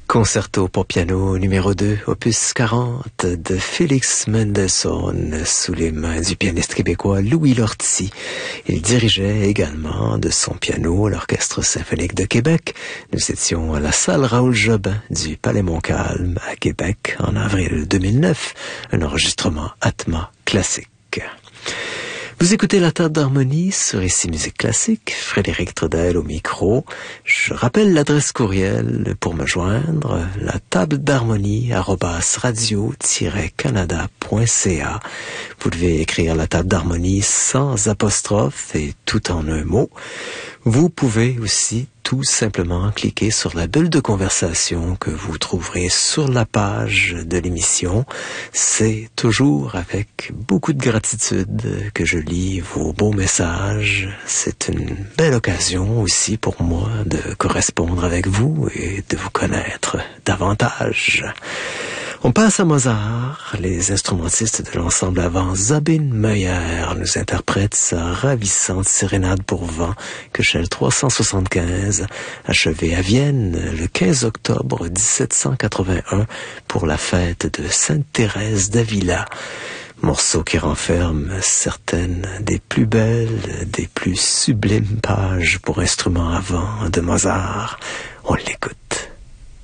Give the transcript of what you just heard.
Concerto pour piano numéro 2, opus 40 de Félix Mendelssohn sous les mains du pianiste québécois Louis Lortie. Il dirigeait également de son piano l'Orchestre symphonique de Québec. Nous étions à la salle Raoul Jobin du Palais Montcalm à Québec en avril 2009, un enregistrement Atma classique. Vous écoutez la table d'harmonie sur Ici Musique Classique, Frédéric Trudel au micro. Je rappelle l'adresse courriel pour me joindre, la table d'harmonie @radio-canada.ca. Vous devez écrire la table d'harmonie sans apostrophe et tout en un mot. Vous pouvez aussi tout simplement cliquer sur la bulle de conversation que vous trouverez sur la page de l'émission. C'est toujours avec beaucoup de gratitude que je lis vos beaux messages. C'est une belle occasion aussi pour moi de correspondre avec vous et de vous connaître davantage. On passe à Mozart. Les instrumentistes de l'ensemble avant Sabine Meyer nous interprètent sa ravissante sérénade pour vent, Köchel 375, achevée à Vienne le 15 octobre 1781 pour la fête de Sainte-Thérèse d'Avila. Morceau qui renferme certaines des plus belles, des plus sublimes pages pour instruments à vent de Mozart. On l'écoute.